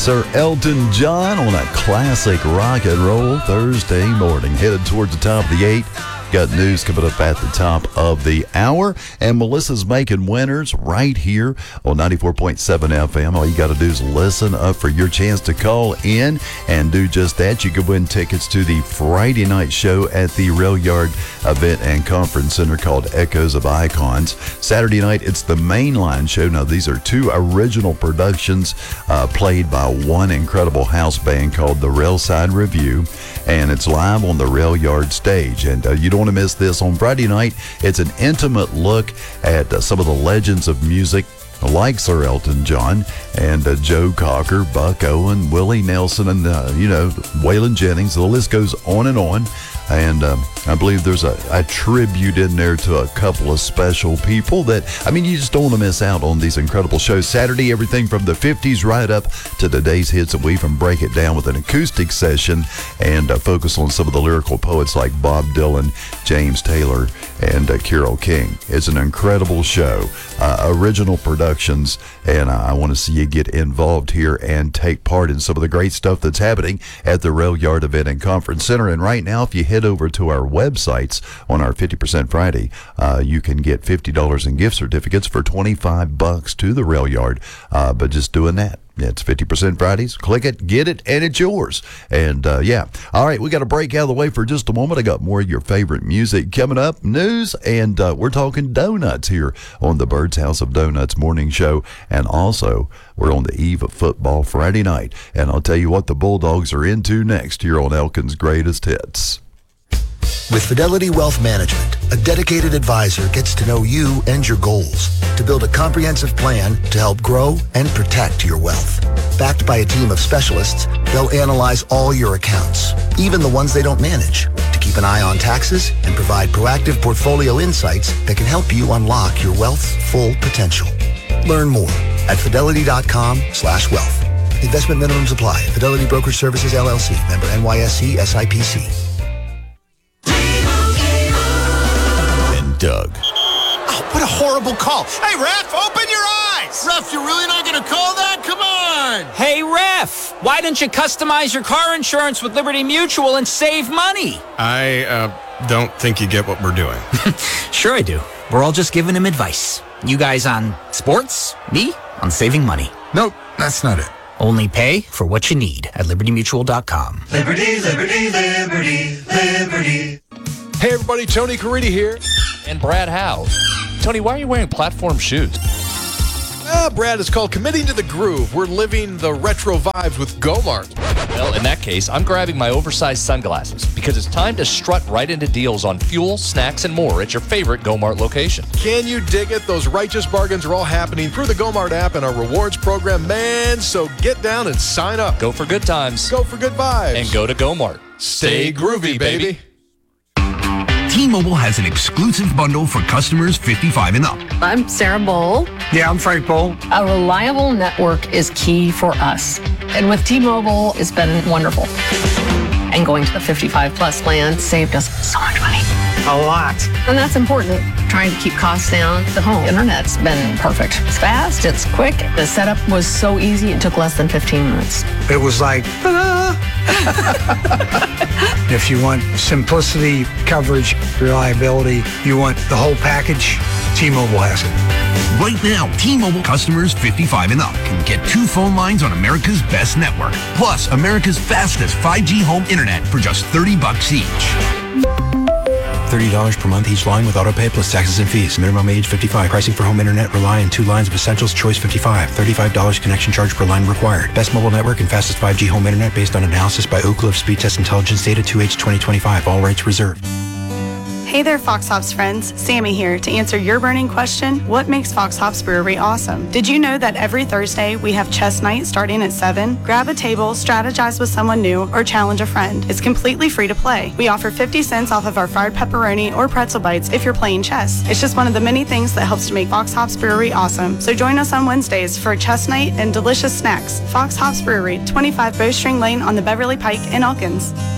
Sir Elton John on a classic rock and roll Thursday morning. Headed towards the top of the 8. Got news coming up at the top of the hour. And Melissa's making winners right here on 94.7 FM. All you got to do is listen up for your chance to call in and do just that. You could win tickets to the Friday night show at the Rail Yard Event and Conference Center called Echoes of Icons. Saturday night, it's the Mainline show. Now, these are two original productions played by one incredible house band called the Railside Review. And it's live on the Rail Yard stage. And you don't want to miss this. On Friday night, it's an intimate look at some of the legends of music like Sir Elton John and Joe Cocker, Buck Owen, Willie Nelson, and, Waylon Jennings. The list goes on and on. And I believe there's a tribute in there to a couple of special people that, you just don't want to miss out on these incredible shows. Saturday, everything from the 50s right up to today's hits, and we even break it down with an acoustic session and focus on some of the lyrical poets like Bob Dylan, James Taylor, and Carole King. It's an incredible show. Original productions, and I want to see you get involved here and take part in some of the great stuff that's happening at the Rail Yard Event and Conference Center. And right now, if you head over to our websites on our 50% Friday, you can get $50 in gift certificates for $25 to the Rail Yard. But just doing that. It's 50% Fridays. Click it, get it, and it's yours. And, All right, we got a break out of the way for just a moment. I got more of your favorite music coming up, news, and we're talking donuts here on the Bird's House of Donuts morning show. And also, we're on the eve of football Friday night. And I'll tell you what the Bulldogs are into next here on Elkin's Greatest Hits. With Fidelity Wealth Management, a dedicated advisor gets to know you and your goals to build a comprehensive plan to help grow and protect your wealth. Backed by a team of specialists, they'll analyze all your accounts, even the ones they don't manage, to keep an eye on taxes and provide proactive portfolio insights that can help you unlock your wealth's full potential. Learn more at fidelity.com/wealth. Investment minimums apply. Fidelity Brokerage Services, LLC. Member NYSE SIPC. Doug. Oh, what a horrible call. Hey, Ref, open your eyes. Ref, you're really not going to call that? Come on. Hey, Ref, why don't you customize your car insurance with Liberty Mutual and save money? I don't think you get what we're doing. Sure I do. We're all just giving him advice. You guys on sports, me on saving money. Nope, that's not it. Only pay for what you need at libertymutual.com. Liberty, liberty, liberty, liberty. Hey everybody, Tony Caridi here. And Brad Howe. Tony, why are you wearing platform shoes? Brad, it's called Committing to the Groove. We're living the retro vibes with Gomart. Well, in that case, I'm grabbing my oversized sunglasses because it's time to strut right into deals on fuel, snacks, and more at your favorite Gomart location. Can you dig it? Those righteous bargains are all happening through the Gomart app and our rewards program, man. So get down and sign up. Go for good times. Go for good vibes. And go to Gomart. Stay groovy, baby. T-Mobile has an exclusive bundle for customers 55 and up. I'm Sarah Bowl. Yeah, I'm Frank Bowl. A reliable network is key for us. And with T-Mobile, it's been wonderful. And going to the 55 plus plan saved us so much money. A lot. And that's important. Trying to keep costs down. The home internet's been perfect. It's fast, it's quick. The setup was so easy, it took less than 15 minutes. It was like, ta-da! If you want simplicity, coverage, reliability, you want the whole package, T-Mobile has it. Right now, T-Mobile customers 55 and up can get 2 phone lines on America's best network, plus America's fastest 5G home internet for just $30 each. $30 per month each line with autopay plus taxes and fees. Minimum age 55. Pricing for home internet rely on 2 lines of essentials. Choice 55. $35 connection charge per line required. Best mobile network and fastest 5G home internet based on analysis by Oak Cliff Speed Test Intelligence Data 2H 2025. All rights reserved. Hey there, Fox Hops friends. Sammy here to answer your burning question, what makes Fox Hops Brewery awesome? Did you know that every Thursday we have chess night starting at 7? Grab a table, strategize with someone new, or challenge a friend. It's completely free to play. We offer 50 cents off of our fried pepperoni or pretzel bites if you're playing chess. It's just one of the many things that helps to make Fox Hops Brewery awesome. So join us on Wednesdays for chess night and delicious snacks. Fox Hops Brewery, 25 Bowstring Lane on the Beverly Pike in Elkins.